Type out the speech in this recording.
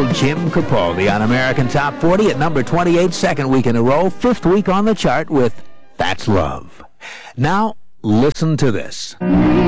old Jim Capaldi on American Top 40 at number 28, second week in a row, fifth week on the chart with That's Love. Now, listen to this.